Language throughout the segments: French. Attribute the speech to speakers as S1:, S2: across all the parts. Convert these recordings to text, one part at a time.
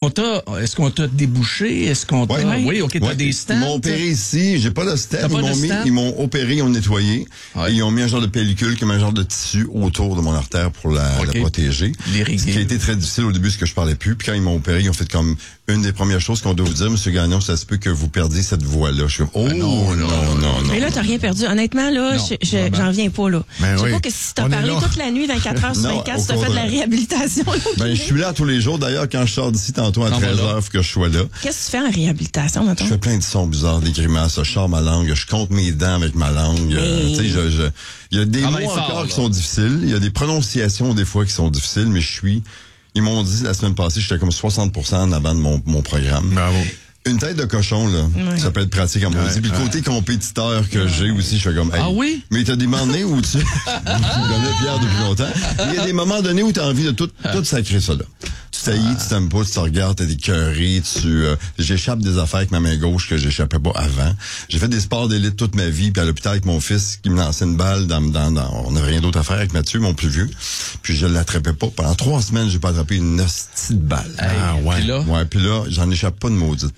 S1: est-ce qu'on t'a débouché? Est-ce qu'on t'a...
S2: Ouais.
S1: Oui, OK, t'as des stands.
S2: Ils m'ont opéré ici, j'ai pas de stand.
S1: Stand?
S2: Ils m'ont opéré, ils ont nettoyé.
S1: Ouais.
S2: Et ils ont mis un genre de pellicule, comme un genre de tissu autour de mon artère pour la protéger.
S1: L'irriguer.
S2: Ce qui a été très difficile au début, c'est que je parlais plus. Puis quand ils m'ont opéré, ils ont fait comme une des premières choses qu'on doit vous dire, M. Gagnon, ça se peut que vous perdiez cette voix-là. Je suis comme, non.
S3: Mais là, t'as rien perdu. Honnêtement, là, j'en viens pas, là.
S4: Ben
S3: Je sais
S4: oui.
S3: pas que si t'as parlé toute la nuit, 24 heures sur
S2: Non,
S3: 24,
S2: au
S3: si t'as fait de la
S2: contraire.
S3: réhabilitation. Là,
S2: Ben, je suis là tous les jours. D'ailleurs, quand je sors d'ici tantôt à 13h, il faut que je sois là.
S3: Qu'est-ce que tu fais en réhabilitation, mettons?
S2: Je fais plein de sons bizarres, des grimaces. Je sors ma langue, je compte mes dents avec ma langue. Tu sais, il y a des
S1: Travaille
S2: mots
S1: fort,
S2: encore
S1: là.
S2: qui sont difficiles. Il y a des prononciations des fois qui sont difficiles, mais ils m'ont dit la semaine passée, j'étais comme 60% en avant de mon programme.
S4: Bravo.
S2: Une tête de cochon, là, ça peut être pratique en maudit. Puis le côté compétiteur que j'ai aussi, je fais comme, hey,
S1: Ah oui?
S2: mais t'as des moments donnés où tu connais Pierre depuis longtemps. Il y a des moments donnés où t'as envie de tout sacrer ça, là. Tu t'haïs, tu t'aimes pas, tu te regardes, t'es écœuré, j'échappe des affaires avec ma main gauche que j'échappais pas avant. J'ai fait des sports d'élite toute ma vie, puis à l'hôpital avec mon fils qui me lançait une balle on n'avait rien d'autre à faire avec Mathieu, mon plus vieux. Puis je l'attrapais pas. Pendant 3 semaines, j'ai pas attrapé une hostie de balle.
S1: Puis là?
S2: Ouais, puis là, j'en échappe pas de maudite.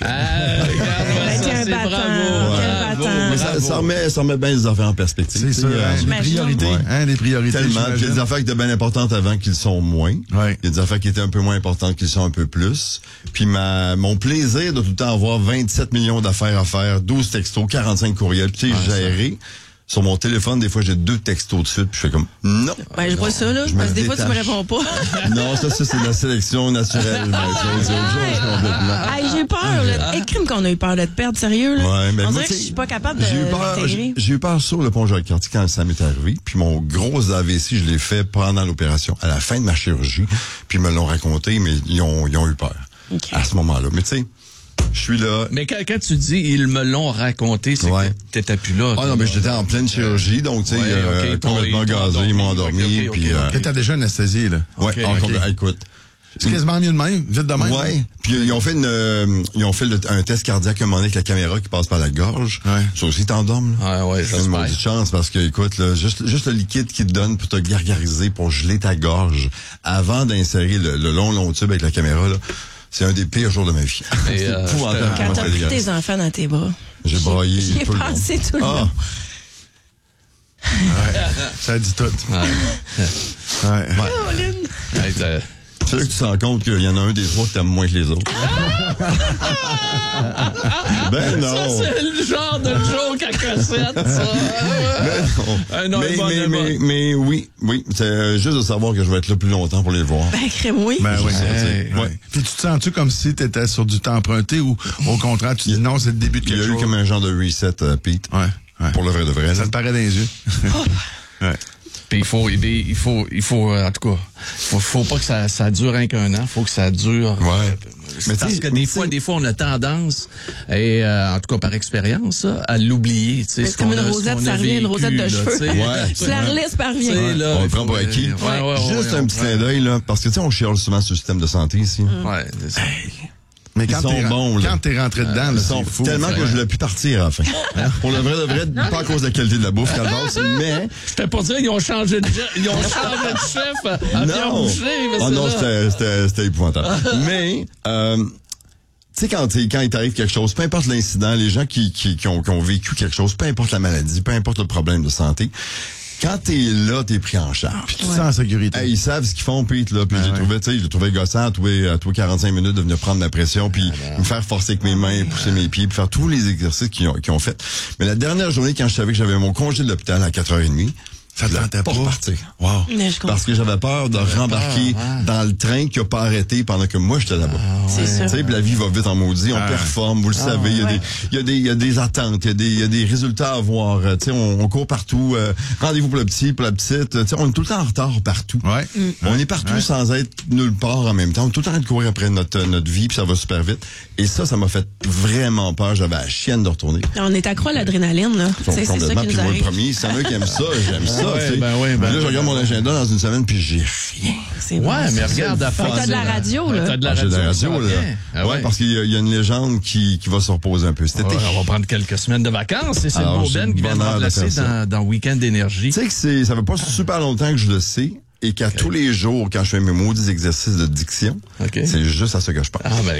S1: Regarde,
S3: Quel
S1: c'est
S3: battant,
S1: bravo.
S3: quel
S1: Bravo,
S3: battant.
S2: Mais
S1: bravo.
S2: ça remet bien les affaires en perspective.
S4: C'est ça, les
S3: j'imagine.
S4: priorités.
S2: Ouais.
S4: Hein, les priorités,
S2: Tellement. Puis il y a
S4: j'imagine.
S2: des affaires qui étaient bien importantes avant qu'ils sont moins.
S4: Ouais.
S2: Il y a des affaires qui étaient un peu moins importantes qu'ils sont un peu plus. Puis mon plaisir de tout le temps avoir 27 millions d'affaires à faire, 12 textos, 45 courriels, puis tu sais, gérer. Sur mon téléphone, des fois, j'ai 2 textos de suite, puis je fais comme, non.
S3: Ben, je vois ça, là.
S2: Je me
S3: Parce que des fois, tu me
S2: détache.
S3: réponds pas.
S2: Non, ça, c'est de la sélection naturelle. C'est autre chose complètement.
S3: Hey, j'ai peur, là. Écrime qu'on a eu peur de te perdre, sérieux, là.
S2: Ouais, mais
S3: on
S2: moi,
S3: dirait que
S2: tu sais,
S3: je suis pas capable de
S2: j'ai eu peur,
S3: d'intégrer.
S2: j'ai eu peur sur le pont Jacques-Cartier quand ça m'est arrivé. Puis mon gros AVC, je l'ai fait pendant l'opération, à la fin de ma chirurgie. Puis ils me l'ont raconté, mais ils ont eu peur à ce moment-là. Mais tu sais, je suis là.
S1: Mais quand tu dis ils me l'ont raconté, c'est que t'étais plus là.
S2: Ah non, mais j'étais en pleine chirurgie, donc tu sais, complètement gazé, ils m'ont endormi. Puis
S4: Que t'as déjà anesthésié, là.
S2: ouais, écoute.
S4: C'est quasiment mieux de même, vite de même.
S2: Ouais. Puis ils ont fait un test cardiaque à un moment donné avec la caméra qui passe par la gorge.
S4: Ouais.
S2: Ça aussi t'endorme.
S1: Ouais,
S2: C'est une maudite chance parce que, écoute, là, juste le liquide qu'ils te donnent pour te gargariser, pour geler ta gorge, avant d'insérer le long tube avec la caméra, là, c'est un des pires jours de ma vie. C'est épouvantable.
S3: Quand
S2: comment
S3: t'as
S2: ça
S3: pris
S2: dégueulasse.
S3: tes enfants dans tes bras.
S2: J'ai braillé
S3: J'ai
S2: tout le monde.
S3: pensé tout le
S2: Ah.
S3: monde.
S4: Ça dit tout. Ouais.
S2: C'est là que tu te rends compte qu'il y en a un des 3 que t'aimes moins que les autres. Ben non.
S1: Ça, c'est le genre de joke à cassette, ça.
S2: Ben non.
S1: Non,
S2: Mais oui. C'est juste de savoir que je vais être là plus longtemps pour les voir.
S3: Ben, crème, oui.
S4: Ben oui.
S2: Ouais.
S4: Puis tu te sens-tu comme si tu étais sur du temps emprunté ou au contraire, tu dis non, c'est le début de
S2: Il y
S4: quelque
S2: a eu
S4: chose?
S2: comme un genre de reset, Pete.
S4: Ouais.
S2: Pour le vrai de vrai.
S4: Ça te paraît dans les yeux. Ouais.
S1: Puis il faut, en tout cas, faut pas que ça dure rien qu'un an. Faut que ça dure.
S2: Ouais.
S1: Mais parce que des fois, on a tendance, et en tout cas par expérience, à l'oublier. Tu sais,
S3: C'est comme une rosette, ça revient, une rosette de cheveux.
S2: Ouais.
S3: Tu la relisses par rien.
S2: On le prend pour acquis. Juste un petit clin d'œil, là, parce que tu sais, on chiale souvent sur le système de santé ici.
S1: Ouais, c'est ça.
S4: Mais
S2: Ils sont bons, là.
S4: quand t'es rentré dedans, là,
S2: Ils sont
S4: c'est fou.
S2: tellement que je l'ai pu partir à la fin. Pour le vrai de vrai, pas à cause de la qualité de la bouffe, Calvas, mais...
S1: Je t'ai pas dire ils ont changé de chef à bien
S2: Non!
S1: bouger.
S2: Ah non, c'était épouvantable. Mais... tu sais, quand il t'arrive quelque chose, peu importe l'incident, les gens qui ont vécu quelque chose, peu importe la maladie, peu importe le problème de santé, quand t'es là, t'es pris en charge.
S4: Puis tu te sens en sécurité.
S2: Hey, ils savent ce qu'ils font, Pete, là. Puis j'ai trouvé gossant à tous 45 minutes de venir prendre ma pression, puis me faire forcer avec mes mains, pousser mes pieds, puis faire tous les exercices qu'ils ont fait. Mais la dernière journée, quand je savais que j'avais mon congé de l'hôpital à 4h30,
S4: ça te tentait pas
S2: repartir. Wow.
S3: Mais je comprends.
S2: Parce que j'avais peur de rembarquer dans le train qui a pas arrêté pendant que moi j'étais là-bas.
S3: C'est ça.
S2: Tu sais, puis la vie va vite en maudit, on performe, vous le savez, il y a des attentes, il y a des résultats à avoir, tu sais, on court partout, rendez-vous pour le petit, pour la petite, tu sais, on est tout le temps en retard partout.
S4: Ouais.
S2: On est partout sans être nulle part en même temps. On est tout le temps en train de courir après notre vie, puis ça va super vite. Et ça m'a fait vraiment peur. J'avais la chienne de retourner.
S3: On est accro à l'adrénaline, là. C'est ça
S2: Complètement.
S3: qui
S2: Puis
S3: nous
S2: moi, le
S3: arrive.
S2: premier, c'est un qui aime ça, j'aime ça. Tu sais.
S1: ben oui,
S2: Mais là, je regarde mon agenda dans une semaine, puis j'ai rien.
S3: C'est bon,
S1: Ouais, mais
S3: ça.
S1: regarde, à
S3: Mais t'as de la radio, là.
S1: T'as de la
S2: J'ai de la
S1: radio,
S2: radio,
S1: ça va
S2: là.
S1: bien. Ah
S2: Ouais, parce qu'il y a une légende qui va se reposer un peu cet été.
S1: Ouais, on va prendre quelques semaines de vacances. Et c'est
S2: Alors,
S1: le beau
S2: j'ai
S1: Ben
S2: le
S1: qui vient de
S2: bonheur de
S1: remplacer
S2: faire ça.
S1: dans Week-end d'énergie.
S2: Tu sais que ça fait pas super longtemps que je le sais. Et qu'à tous les jours, quand je fais mes maudits exercices de diction, c'est juste à ça que je pense.
S1: Ah, ben,